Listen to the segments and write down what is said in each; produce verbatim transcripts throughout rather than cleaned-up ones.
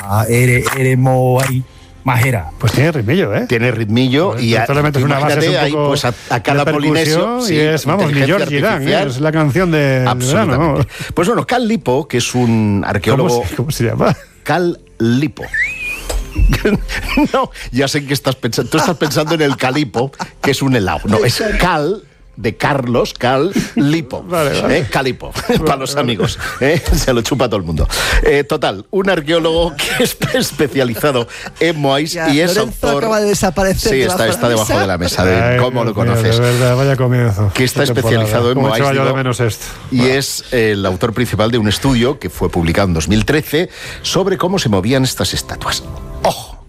A, ere, ere, moai, majera. Pues tiene ritmillo, ¿eh? Tiene ritmillo pues y a, una base un ahí, pues a, a cada polinesio. Sí, y es, vamos, ni George Irán, ¿eh? Es la canción de Absolutamente. Verano, vamos. Pues bueno, Cal Lipo, que es un arqueólogo. ¿Cómo se, cómo se llama? Cal Lipo. No, ya sé que estás pensando. Tú estás pensando en el calipo, que es un helado. No, es Cal. De Carlos, Cal Lipo. Vale, vale. ¿Eh? Calipo, para los amigos. ¿Eh? Se lo chupa todo el mundo. Eh, total, un arqueólogo que es especializado en moais y es Lorenzo autor. Acaba de desaparecer. Sí, está, está debajo de la mesa. De Ay, ¿Cómo lo conoces? Mío, de verdad, vaya comienzo. Que está especializado en moais. moais. Digo, de menos esto. Y bueno. es el autor principal de un estudio que fue publicado en dos mil trece sobre cómo se movían estas estatuas. ¡Ojo!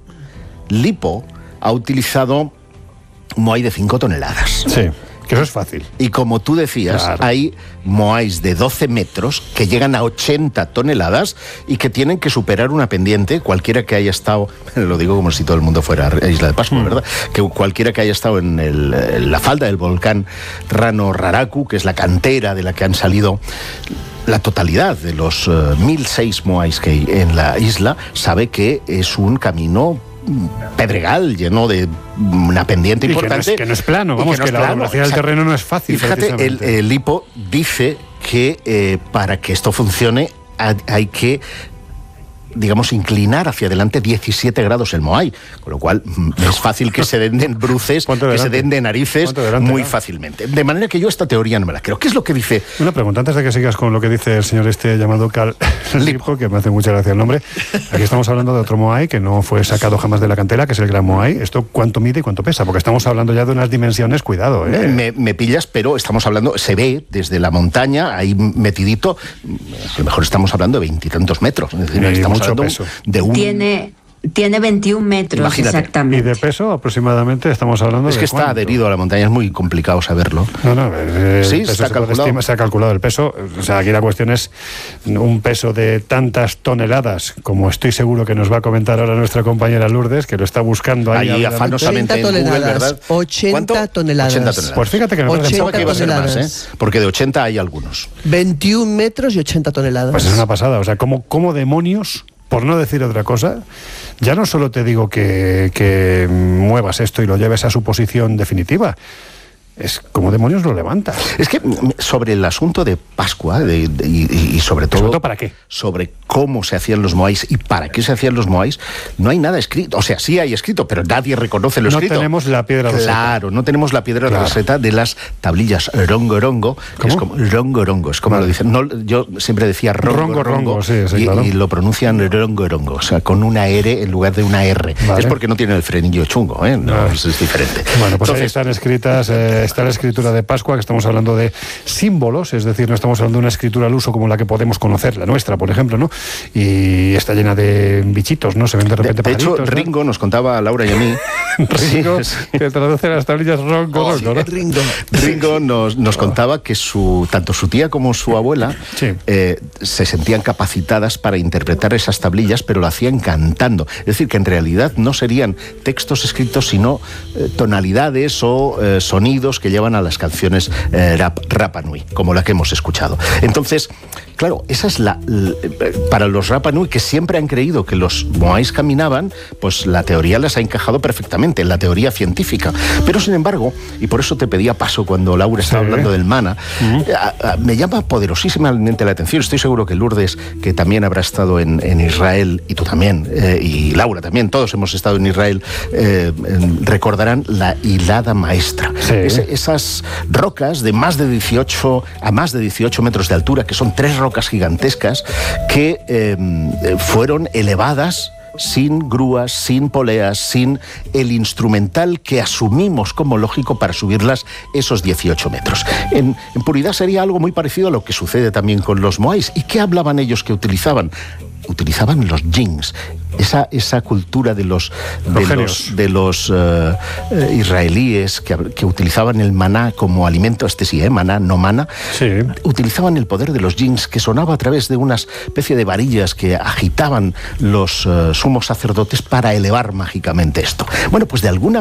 Lipo ha utilizado un moai de cinco toneladas. Sí. Que eso es fácil. Y como tú decías, claro. hay moais de doce metros que llegan a ochenta toneladas y que tienen que superar una pendiente, cualquiera que haya estado, lo digo como si todo el mundo fuera a Isla de Pascua, mm. ¿verdad? Que cualquiera que haya estado en, el, en la falda del volcán Rano Raraku, que es la cantera de la que han salido la totalidad de los uh, mil seis moais que hay en la isla, sabe que es un camino pedregal, lleno de una pendiente y importante. Que no es, que no es plano, vamos, que, no que la orografía del terreno no es fácil. Y fíjate, el, el Lipo dice que eh, para que esto funcione hay, hay que, digamos, inclinar hacia adelante diecisiete grados el moai, con lo cual es fácil que se den de bruces, que se den de narices delante, muy ¿no? fácilmente. De manera que yo esta teoría no me la creo. ¿Qué es lo que dice? Una pregunta, antes de que sigas con lo que dice el señor este llamado Cal Lipo, que me hace mucha gracia el nombre. Aquí estamos hablando de otro moai que no fue sacado jamás de la cantera, que es el gran moai. ¿Esto cuánto mide y cuánto pesa? Porque estamos hablando ya de unas dimensiones, cuidado, ¿eh? Me, me pillas, pero estamos hablando, se ve desde la montaña, ahí metidito, a lo mejor estamos hablando de veintitantos metros. Es decir, estamos mucho hablando peso. de un... Tiene... Tiene veintiún metros, imagínate. Exactamente. Y de peso aproximadamente estamos hablando es de que está ¿cuánto? adherido a la montaña, es muy complicado saberlo. No, no, el sí, peso está se, calculado. Estima, se ha calculado el peso. O sea, aquí la cuestión es un peso de tantas toneladas, como estoy seguro que nos va a comentar ahora nuestra compañera Lourdes, que lo está buscando ahí. Ahí afanosamente en Google, ¿verdad? ochenta toneladas. ochenta toneladas. Pues fíjate que me parece Pensaba que iba a ser más, ¿eh? Porque de ochenta hay algunos. veintiún metros y ochenta toneladas. Pues es una pasada. O sea, ¿cómo, cómo demonios, por no decir otra cosa, ya no solo te digo que, que muevas esto y lo lleves a su posición definitiva, es como demonios lo levantas. Es que sobre el asunto de Pascua de, de, y, y sobre todo... ¿Sobre todo para qué? Sobre cómo se hacían los moais y para qué se hacían los moais, no hay nada escrito. O sea, sí hay escrito, pero nadie reconoce lo no escrito. No tenemos la piedra claro, roseta. Claro, no tenemos la piedra claro. roseta de las tablillas rongo rongo. ¿Cómo? Es como rongo rongo, es como vale. lo dicen. No, yo siempre decía rongo rongo, rongo, rongo sí, sí, y, claro. y lo pronuncian rongo rongo, o sea, con una R en lugar de una R. Vale. Es porque no tienen el frenillo chungo, ¿eh? No, vale. es, es diferente. Bueno, pues Entonces, ahí están escritas, eh, está la escritura de Pascua, que estamos hablando de símbolos, es decir, no estamos hablando de una escritura al uso como la que podemos conocer, la nuestra, por ejemplo, ¿no? Y está llena de bichitos, ¿no? Se ven de repente De, de hecho, ¿no? Ringo nos contaba a Laura y a mí. Ringo, sí, que traduce las tablillas rongo, oh, rongo, ¿no? Ringo. Ringo nos, nos contaba que su, tanto su tía como su abuela sí. eh, se sentían capacitadas para interpretar esas tablillas, pero lo hacían cantando. Es decir, que en realidad no serían textos escritos, sino eh, tonalidades o eh, sonidos que llevan a las canciones eh, rap, Rapa Nui, como la que hemos escuchado. Entonces, claro, esa es la, la para los Rapa Nui, que siempre han creído que los moais caminaban, pues la teoría les ha encajado perfectamente, la teoría científica. Pero sin embargo, y por eso te pedía paso cuando Laura estaba sí. hablando del mana, uh-huh. a, a, me llama poderosísimamente la atención. Estoy seguro que Lourdes, que también habrá estado en, en Israel, y tú también, eh, y Laura también, todos hemos estado en Israel, eh, recordarán la hilada maestra. Sí. Es, esas rocas de más de dieciocho a más de dieciocho metros de altura, que son tres rocas gigantescas que eh, fueron elevadas sin grúas, sin poleas, sin el instrumental que asumimos como lógico para subirlas esos dieciocho metros. En, en puridad sería algo muy parecido a lo que sucede también con los moais. ¿Y qué hablaban ellos que utilizaban? Utilizaban los jinns, esa, esa cultura de los, de los, de los uh, uh, israelíes que, que utilizaban el maná como alimento, este sí, ¿eh? maná, no mana, sí. utilizaban el poder de los jinns que sonaba a través de una especie de varillas que agitaban los uh, sumos sacerdotes para elevar mágicamente esto. Bueno, pues de alguna